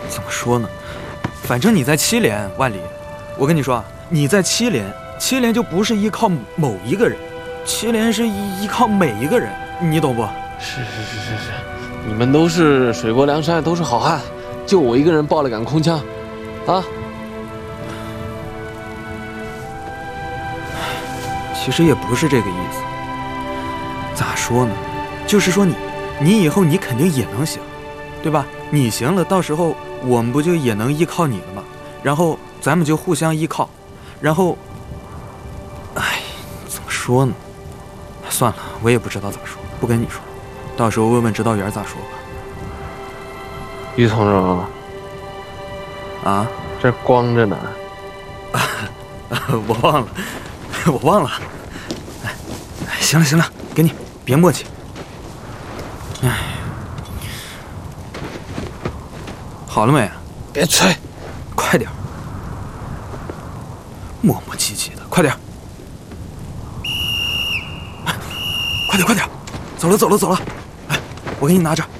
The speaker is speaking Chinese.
怎么说呢？反正你在七连，万里，我跟你说啊，你在七连，七连就不是依靠某一个人，七连是依靠每一个人，你懂不？ 是，你们都是水泊梁山，都是好汉，就我一个人抱了杆空枪，啊！ 其实也不是这个意思。咋说呢？就是说你以后你肯定也能行，对吧？你行了，到时候我们不就也能依靠你了吗？然后咱们就互相依靠，然后，哎，怎么说呢？算了，我也不知道咋说，不跟你说，到时候问问指导员咋说吧。 于同志， 啊， 这光着呢。 我忘了。哎，行了，给你，别磨叽。哎，好了没？ 别催， 快点，磨磨唧唧的，快点，快点，走了，哎，我给你拿着。